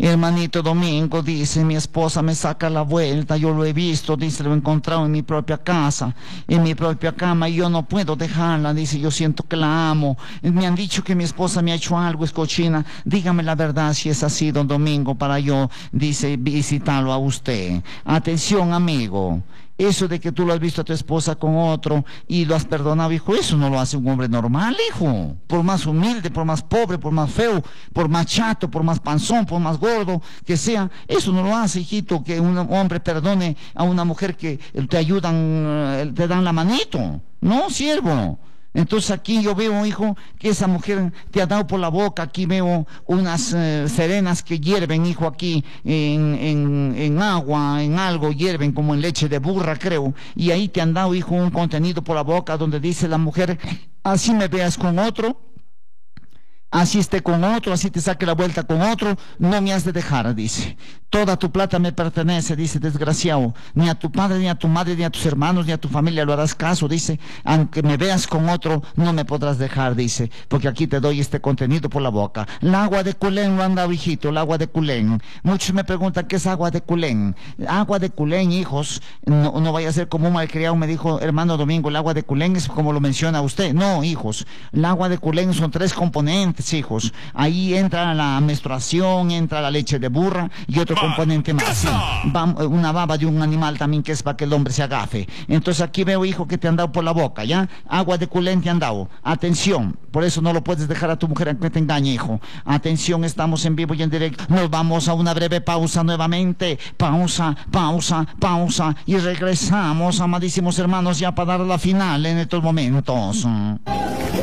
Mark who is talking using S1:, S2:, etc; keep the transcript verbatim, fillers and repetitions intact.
S1: Hermanito Domingo, dice, mi esposa me saca la vuelta, yo lo he visto, dice, lo he encontrado en mi propia casa, en mi propia cama, y yo no puedo dejarla, dice, yo siento que la amo. Me han dicho que mi esposa me ha hecho algo, es cochina. Dígame la verdad si es así, don Domingo, para yo, dice, visitarlo a usted. Atención, amigo. Eso de que tú lo has visto a tu esposa con otro y lo has perdonado, hijo, eso no lo hace un hombre normal, hijo. Por más humilde, por más pobre, por más feo, por más chato, por más panzón, por más gordo que sea, eso no lo hace, hijito, que un hombre perdone a una mujer que te ayudan, te dan la manito. No, siervo. Entonces aquí yo veo, hijo, que esa mujer te ha dado por la boca. Aquí veo unas eh, serenas que hierven, hijo, aquí en, en, en agua, en algo, hierven como en leche de burra, creo. Y ahí te han dado, hijo, un contenido por la boca donde dice la mujer, así me veas con otro, así esté con otro, así te saque la vuelta con otro, no me has de dejar, dice. Toda tu plata me pertenece, dice, desgraciado. Ni a tu padre, ni a tu madre, ni a tus hermanos, ni a tu familia lo harás caso, dice. Aunque me veas con otro, no me podrás dejar, dice. Porque aquí te doy este contenido por la boca. El agua de Culén lo han dado, hijito, el agua de Culén. Muchos me preguntan, ¿qué es agua de Culén? Agua de Culén, hijos, no, no vaya a ser como un malcriado me dijo, hermano Domingo, el agua de Culén es como lo menciona usted. No, hijos, el agua de Culén son tres componentes, hijos. Ahí entra la menstruación, entra la leche de burra y otro componente más. Sí. Una baba de un animal también que es para que el hombre se agafe. Entonces aquí veo, hijo, que te han dado por la boca, ¿ya? Agua de Culén te han dado. Atención, por eso no lo puedes dejar a tu mujer a que te engañe, hijo. Atención, estamos en vivo y en directo. Nos vamos a una breve pausa nuevamente. Pausa, pausa, pausa. Y regresamos, amadísimos hermanos, ya para dar la final en estos momentos.